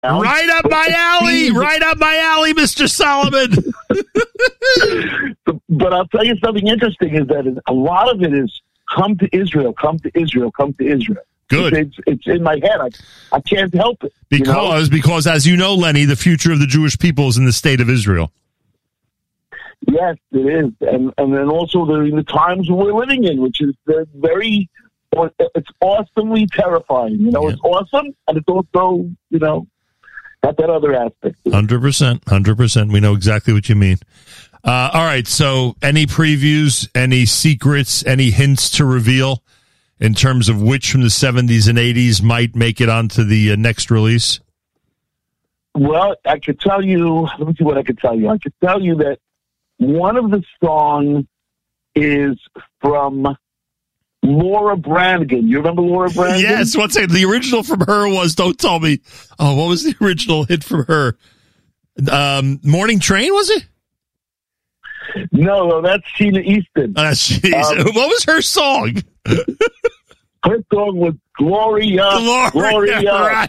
Right up my alley. Right up my alley, Mr. Solomon. But I'll tell you something interesting is that a lot of it is come to Israel, come to Israel, come to Israel. Good. It's in my head. I can't help it. Because, as you know, Lenny, the future of the Jewish people is in the state of Israel. Yes, it is. And then also the times we're living in, which is it's awesomely terrifying. It's awesome, and it's also, got that other aspect. 100%. We know exactly what you mean. All right, so any previews, any secrets, any hints to reveal in terms of which from the 70s and 80s might make it onto the next release? Well, I could tell you, let me see what I could tell you. I could tell you that one of the songs is from Laura Branigan. You remember Laura Branigan? Yes, the original from her was, don't tell me. Oh, what was the original hit from her? Morning Train, was it? No, that's Sheena Easton. What was her song? Her song was Gloria. Right.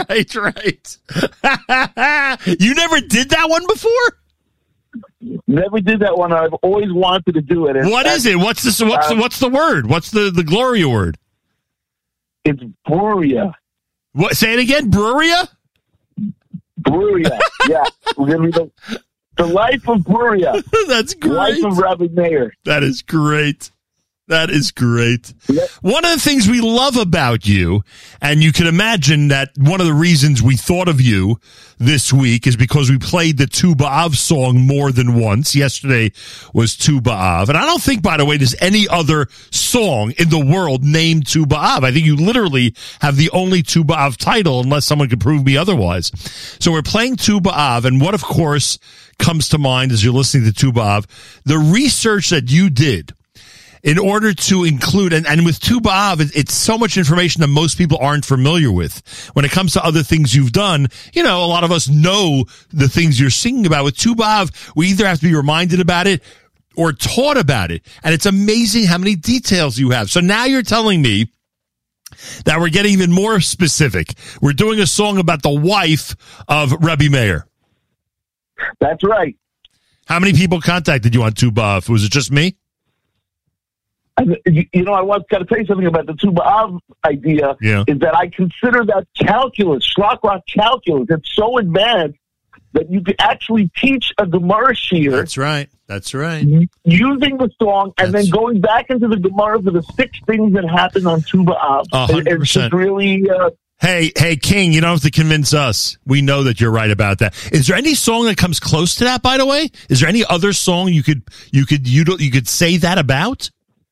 You never did that one before? Never did that one. I've always wanted to do it. What is it? What's the word? What's the Gloria word? It's Bruria. What? Say it again. Bruria. Bruria. Yeah, we're gonna be the life of Bruria. That's great. Life of Rabbi Meir. That is great. That is great. Yep. One of the things we love about you, and you can imagine that one of the reasons we thought of you this week is because we played the Tu B'Av song more than once. Yesterday was Tu B'Av. And I don't think, by the way, there's any other song in the world named Tu B'Av. I think you literally have the only Tu B'Av title, unless someone can prove me otherwise. So we're playing Tu B'Av, and what, of course, comes to mind as you're listening to Tu B'Av, the research that you did in order to include, and with Tu B'Av, it's so much information that most people aren't familiar with. When it comes to other things you've done, a lot of us know the things you're singing about. With Tu B'Av, we either have to be reminded about it or taught about it. And it's amazing how many details you have. So now you're telling me that we're getting even more specific. We're doing a song about the wife of Rebbe Meir. That's right. How many people contacted you on Tu B'Av? Was it just me? I once got to tell you something about the Tu B'Av idea. Yeah. Is that I consider that calculus, Shlock Rock calculus. It's so advanced that you could actually teach a Gemara shiur. That's right. Using the song and then going back into the Gemara for the 6 things that happened on Tu B'Av. 100%. It's just really. Hey, King, you don't have to convince us. We know that you're right about that. Is there any song that comes close to that, by the way? Is there any other song you could say that about?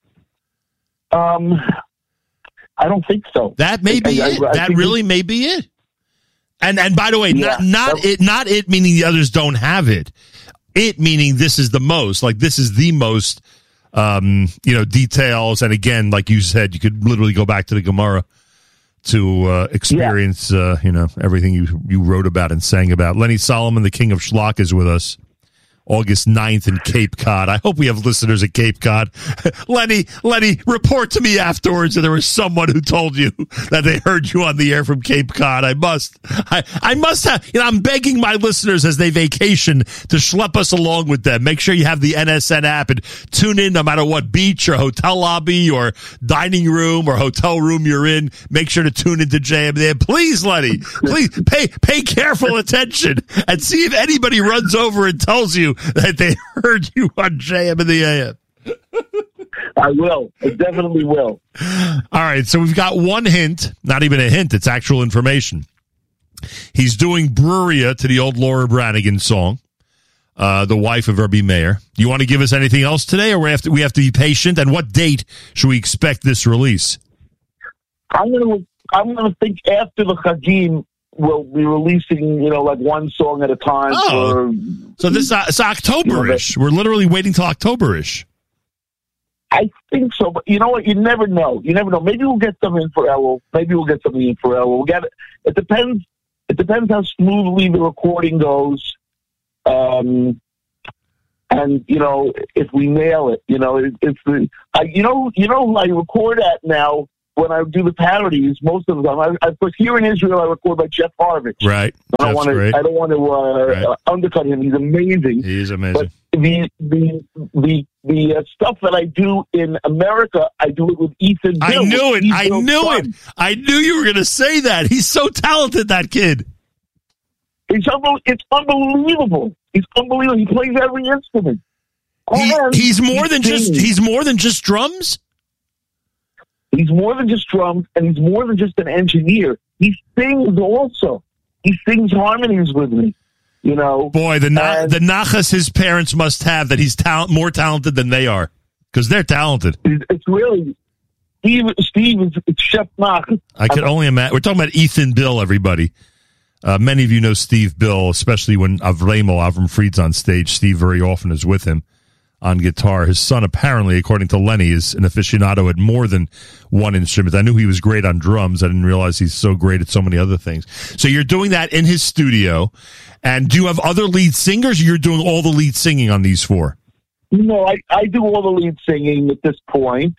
I don't think so. That may be it. That really may be it. And by the way, not it meaning the others don't have it. It meaning this is the most, like this is the most, details. And again, like you said, you could literally go back to the Gemara to experience, everything you wrote about and sang about. Lenny Solomon, the King of Schlock, is with us. August 9th in Cape Cod. I hope we have listeners at Cape Cod. Lenny, report to me afterwards that there was someone who told you that they heard you on the air from Cape Cod. I must have, I'm begging my listeners as they vacation to schlep us along with them. Make sure you have the NSN app and tune in no matter what beach or hotel lobby or dining room or hotel room you're in. Make sure to tune into JM. Please, Lenny, please pay careful attention and see if anybody runs over and tells you that they heard you on JM in the AM. I will. I definitely will. All right, so we've got one hint. Not even a hint. It's actual information. He's doing Bruria to the old Laura Branigan song, the wife of Rebbe Meir. Do you want to give us anything else today, or we have to be patient? And what date should we expect this release? I'm gonna think after the Chagim. We'll be releasing, like one song at a time. So this it's October-ish. We're literally waiting till October-ish. I think so, but you know what? You never know. Maybe we'll get something in for Elul. It depends. It depends how smoothly the recording goes, and if we nail it. It's the who I record at now when I do the parodies, most of the time, but here in Israel, I record by Jeff Harvich. Right. I don't want to undercut him. He's amazing. He is amazing. But the stuff that I do in America, I do it with Ethan Bill. I knew it. I knew you were going to say that. He's so talented, that kid. It's unbelievable. He's unbelievable. He plays every instrument. He's more than just drums. He's more than just drums, and he's more than just an engineer. He sings also. He sings harmonies with me. You know, boy, the nachas his parents must have that he's more talented than they are, because they're talented. It's really Steve is Chef Nachas. I can only imagine. We're talking about Ethan Bill, everybody. Many of you know Steve Bill, especially when Avram Fried's on stage. Steve very often is with him on guitar. His son, apparently, according to Lenny, is an aficionado at more than one instrument. I knew he was great on drums. I didn't realize he's so great at so many other things. So you're doing that in his studio. And do you have other lead singers, or you're doing all the lead singing on these four? No, I do all the lead singing at this point.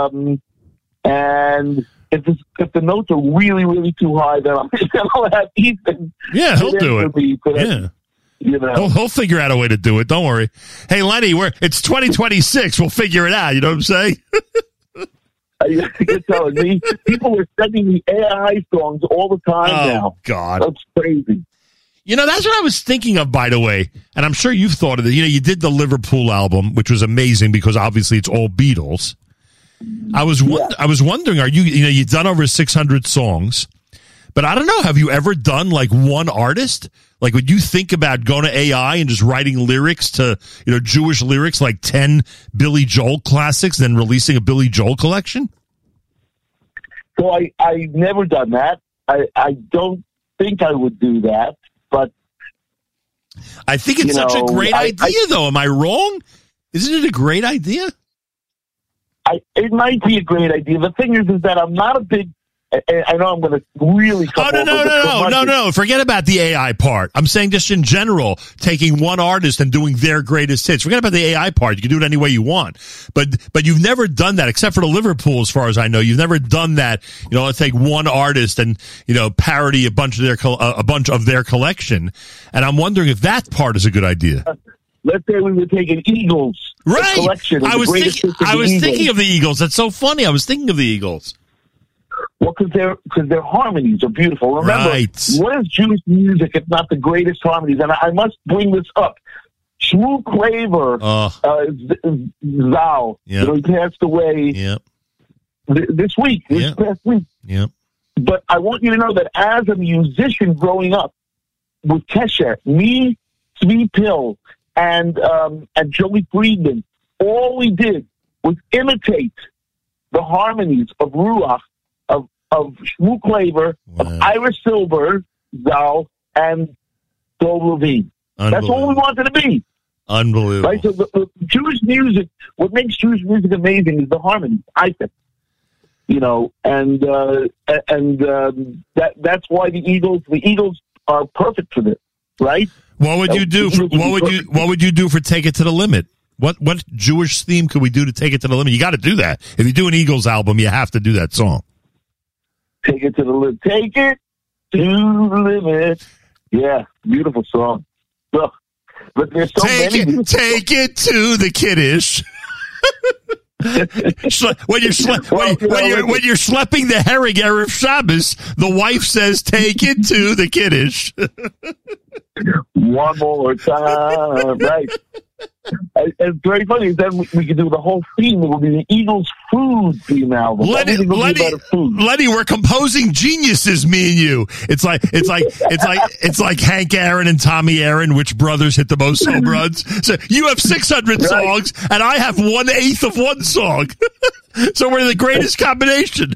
And if the notes are really, really too high, then I'll have Ethan. Yeah, he'll do it. Yeah. You know. He'll figure out a way to do it. Don't worry. Hey, Lenny, it's 2026. We'll figure it out. You know what I'm saying? You're telling me. People are sending me AI songs all the time now. Oh, God. That's crazy. You know, that's what I was thinking of, by the way. And I'm sure you've thought of it. You know, you did the Liverpool album, which was amazing because obviously it's all Beatles. I was wondering, you've done over 600 songs, but I don't know, have you ever done like one artist? Like, would you think about going to AI and just writing lyrics to, Jewish lyrics, like 10 Billy Joel classics, then releasing a Billy Joel collection? So I never done that. I don't think I would do that, but I think it's such a great idea, though. Am I wrong? Isn't it a great idea? It might be a great idea. The thing is that I'm not a big. I know I'm going to really. No. Forget about the AI part. I'm saying just in general, taking one artist and doing their greatest hits. Forget about the AI part. You can do it any way you want. But you've never done that, except for the Liverpool, as far as I know. You've never done that. Let's take one artist and parody a bunch of their collection. And I'm wondering if that part is a good idea. Let's say we were taking Eagles collection. I was thinking of the Eagles. That's so funny. I was thinking of the Eagles. Well, because their harmonies are beautiful. Remember, what is Jewish music if not the greatest harmonies? And I must bring this up. Shmuel Klaver, Zal, he passed away this past week. Yep. But I want you to know that as a musician growing up with Kesher, me, Tzvi Pill, and Joey Friedman, all we did was imitate the harmonies of Ruach, of Shmuel Klaver, of Ira Silver, Zal, and Dov Levine. That's all we wanted to be. Unbelievable. Right? So the Jewish music, what makes Jewish music amazing is the harmony, I think. That's why the Eagles are perfect for this, right? What would you do? What would you do for Take It to the Limit? What Jewish theme could we do to Take It to the Limit? You got to do that. If you do an Eagles album, you have to do that song. Take it to the limit. Take it to the limit. Yeah, beautiful song. Look, but there's so many. Take it to the kiddish. when you're schlepping the herring Erev Shabbos, the wife says, "Take it to the kiddish." One more time, right? It's very funny. Then we could do the whole theme. It will be the Eagles food theme album. Lenny, we're composing geniuses, me and you. It's like Hank Aaron and Tommy Aaron. Which brothers hit the most home runs? So you have 600 songs, and I have 1/8 of one song. So we're the greatest combination.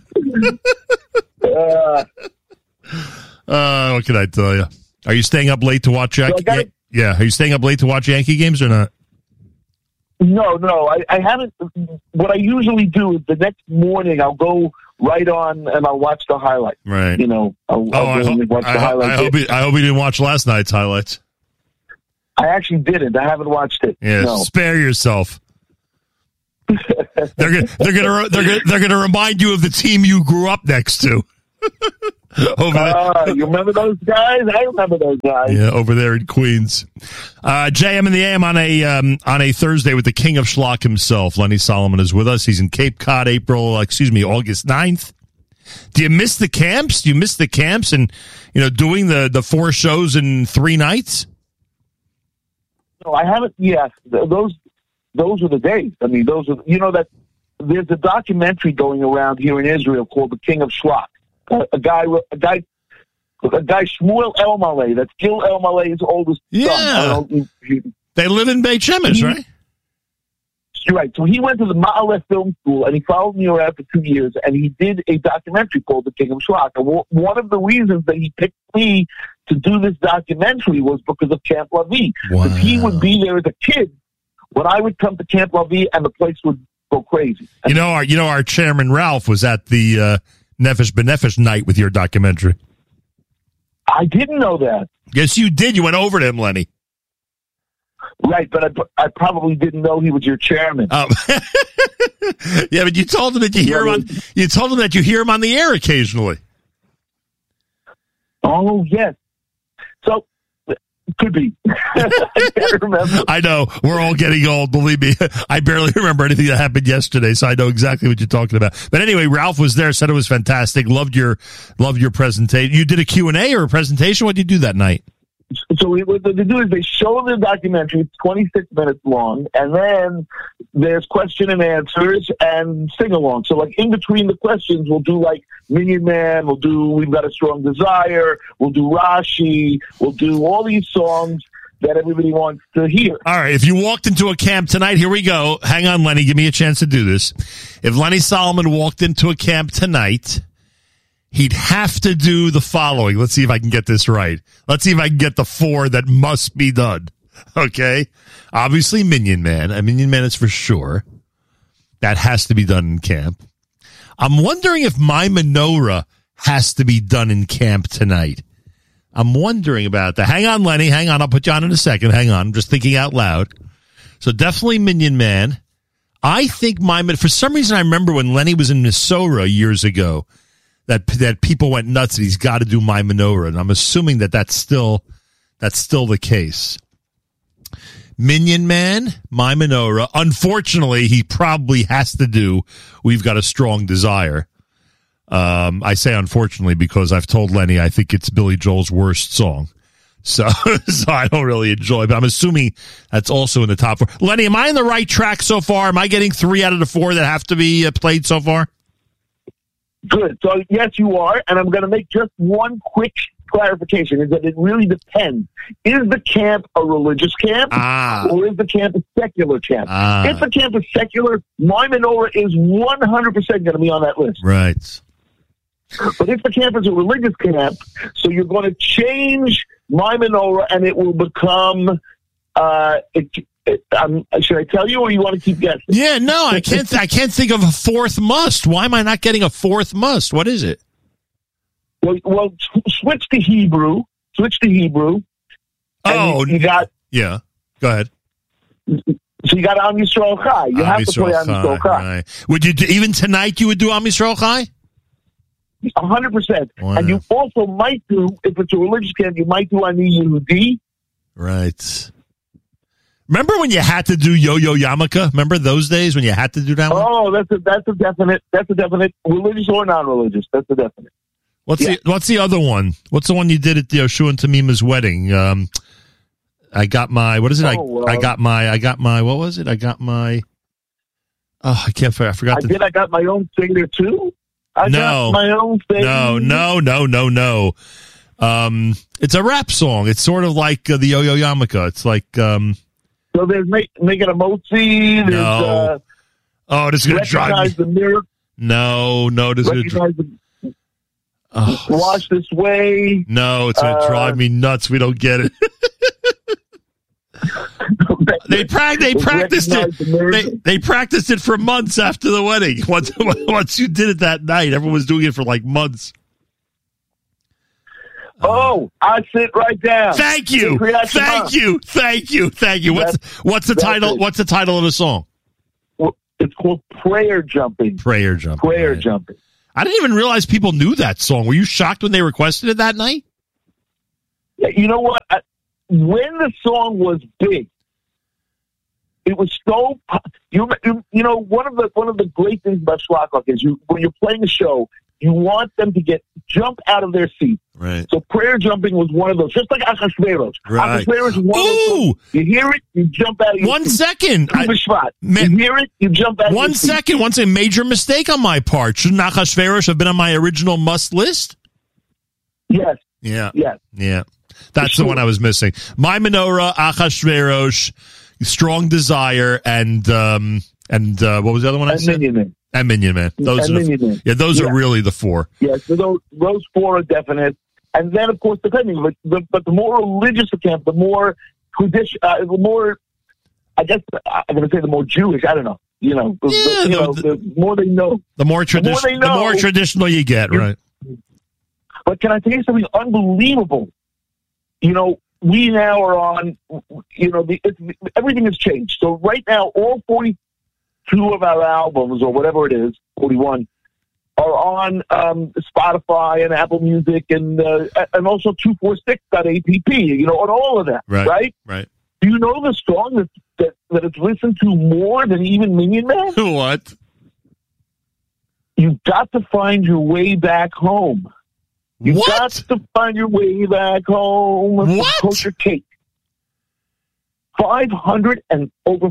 What can I tell you? Are you staying up late to watch Yankee? Yeah, are you staying up late to watch Yankee games or not? No, I haven't. What I usually do is the next morning I'll go right on and I'll watch the highlights. Right. I'll watch the highlights. I hope you didn't watch last night's highlights. I actually didn't. I haven't watched it. Yeah, no. Spare yourself. gonna remind you of the team you grew up next to. You remember those guys? I remember those guys. Yeah, over there in Queens. JM in the AM on a Thursday with the king of schlock himself. Lenny Solomon is with us. He's in Cape Cod, August 9th. Do you miss the camps? Do you miss the camps and doing the 4 shows in 3 nights? No, I haven't. Yes, those are the days. I mean, those are that there's a documentary going around here in Israel called The King of Schlock. A guy, Shmuel Elmaleh. That's Gil Elmaleh's oldest son. They live in Beit Shemesh, right? You're right. So he went to the Ma'aleh Film School, and he followed me around for 2 years, and he did a documentary called The King of Schlock. And one of the reasons that he picked me to do this documentary was because of Camp Lavi. Wow. Because he would be there as a kid when I would come to Camp Lavi, and the place would go crazy. Our chairman Ralph was at the Nefesh B'Nefesh night with your documentary. I didn't know that. Yes, you did. You went over to him, Lenny. Right, but I probably didn't know he was your chairman. Oh. Yeah, but you told him that you hear him on. You told him that you hear him on the air occasionally. Oh yes. So could be. I can't remember. I know. We're all getting old. Believe me. I barely remember anything that happened yesterday, so I know exactly what you're talking about. But anyway, Ralph was there, said it was fantastic. Loved your presentation. You did a Q&A or a presentation? What did you do that night? So what they do is they show the documentary. It's 26 minutes long, and then there's question and answers and sing-along. So, like, in between the questions, we'll do, like, Minyan Man, We've Got a Strong Desire, we'll do Rashi, we'll do all these songs that everybody wants to hear. All right, if you walked into a camp tonight, here we go. Hang on, Lenny, give me a chance to do this. If Lenny Solomon walked into a camp tonight, he'd have to do the following. Let's see if I can get this right. Let's see if I can get the 4 that must be done. Okay? Obviously, Minyan Man. A Minyan Man is for sure. That has to be done in camp. I'm wondering if My Menorah has to be done in camp tonight. I'm wondering about that. Hang on, Lenny. Hang on. I'll put you on in a second. Hang on. I'm just thinking out loud. So definitely Minyan Man. I think for some reason I remember when Lenny was in Misora years ago, that people went nuts and he's got to do My Menorah, and I'm assuming that's still the case. Minyan Man, My Menorah. Unfortunately, he probably has to do We've Got a Strong Desire. I say unfortunately because I've told Lenny I think it's Billy Joel's worst song. So I don't really enjoy it, but I'm assuming that's also in the top 4. Lenny, am I on the right track so far? Am I getting 3 out of the 4 that have to be played so far? Good. So, yes, you are. And I'm going to make just one quick clarification, is that it really depends. Is the camp a religious camp or is the camp a secular camp? If the camp is secular, My Menorah is 100% going to be on that list. Right. But if the camp is a religious camp, so you're going to change My Menorah and it will become... should I tell you, or you want to keep guessing? Yeah, no, I can't think of a 4th must. Why am I not getting a 4th must? What is it? Well, switch to Hebrew. Oh, you got. Yeah, go ahead. So you got Am Yisrael Chai. You have to play Am Yisrael Chai. Right. Would you even tonight? You would do Am Yisrael Chai? 100%. Wow. And you also might do, if it's a religious camp, you might do Ani Yehudi. Right. Remember when you had to do Yo-Yo Yarmulke? Remember those days when you had to do that one? Oh, that's a definite religious or non-religious. That's a definite. What's the other one? What's the one you did at Yoshua and Tamima's wedding? I got my, what is it? I got my, what was it? I got my, I forgot. I got my own singer too? I got my own thing. No. It's a rap song. It's sort of like the Yo-Yo Yarmulke. It's like, so there's making a motzi. No. This is going to drive me. The miracle. No, this is going to Wash This Way. No, it's going to drive me nuts. We don't get it. They practiced it. They practiced it for months after the wedding. Once you did it that night, everyone was doing it for like months. I sit right down. Thank you. What's the title? What's the title of the song? It's called Prayer Jumping. Prayer Jumping. Prayer right. Jumping. I didn't even realize people knew that song. Were you shocked when they requested it that night? Yeah, you know what? When the song was big, it was so. You know, one of the great things about Shlock Rock is when you're playing a show, you want them to jump out of their seat. Right. So Prayer Jumping was one of those, just like Achashverosh. Right. Achashverosh is one of those. You hear it, you jump out of your seat. 1 second. You hear it, you jump out of your seat. 1 second. Once a major mistake on my part. Shouldn't Achashverosh have been on my original must list? Yes. Yeah. Yes. Yeah. That's the one I was missing. My Menorah, Achashverosh, Strong Desire, and what was the other one I said? Minyan Man. And Minyan Man. Those are really the four. Yeah, so those four are definite. And then, of course, depending, but the more religious the camp, the more tradition, the more, I guess, I'm going to say the more Jewish, I don't know. You know, the more they know. The more traditional you get, right. But can I tell you something unbelievable? You know, we now are on, you know, everything has changed. So right now, all 42 of our albums, or whatever it is, 41, are on Spotify and Apple Music and also 246.app, you know, and all of that, right? Right. Do you know the song that it's listened to more than even Minyan Man? What? You've got to find your way back home. You've got to find your way back home. What? Kosher Cake. over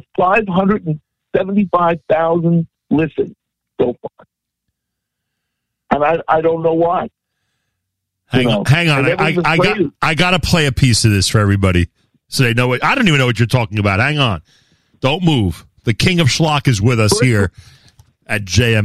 575,000 listens so far. And I don't know why. Hang on. I got to play a piece of this for everybody. So they know what. I don't even know what you're talking about. Hang on. Don't move. The King of Schlock is with us here at JM.